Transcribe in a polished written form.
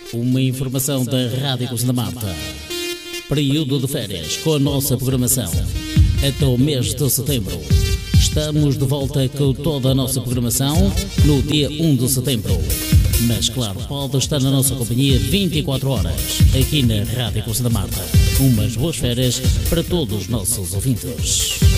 Uma informação da Rádio Costa da Marta. Período de férias com a nossa programação. Até o mês de setembro. Estamos de volta com toda a nossa programação no dia 1 de setembro. Mas claro, pode estar na nossa companhia 24 horas aqui na Rádio Costa da Marta. Umas boas férias para todos os nossos ouvintes.